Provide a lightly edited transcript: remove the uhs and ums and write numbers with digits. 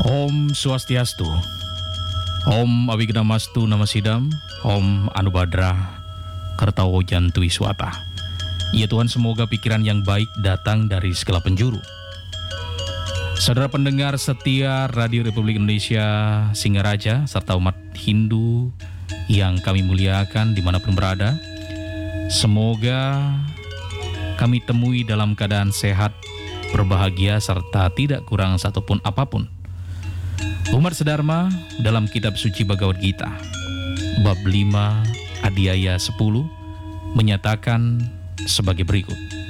Om Swastiastu, Om Abhigdamastu Namasidam, Om Anubhadra Kartawo Jantu Iswata. Ya Tuhan, semoga pikiran yang baik datang dari segala penjuru. Saudara pendengar setia Radio Republik Indonesia Singaraja serta umat Hindu yang kami muliakan dimanapun berada, semoga kami temui dalam keadaan sehat, berbahagia, serta tidak kurang satupun apapun. Umat sedharma dalam kitab suci Bhagavad Gita bab 5 adhyaya 10 menyatakan sebagai berikut.